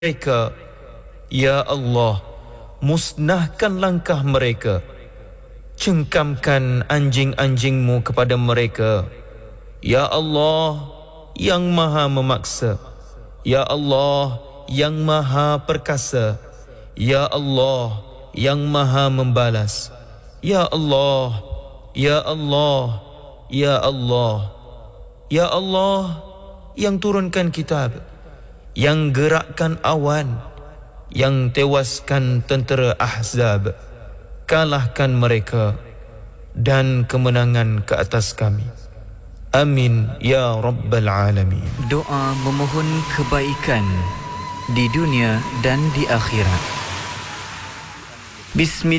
mereka. Ya Allah, musnahkan langkah mereka. Cengkamkan anjing-anjing-Mu kepada mereka. Ya Allah, yang maha memaksa. Ya Allah, yang maha perkasa. Ya Allah, yang maha membalas. Ya Allah, Ya Allah, Ya Allah. Ya Allah, yang turunkan kitab, yang gerakkan awan, yang tewaskan tentera Ahzab. Kalahkan mereka dan kemenangan ke atas kami. Amin ya Rabbal Alamin. Doa memohon kebaikan di dunia dan di akhirat. Bismillah.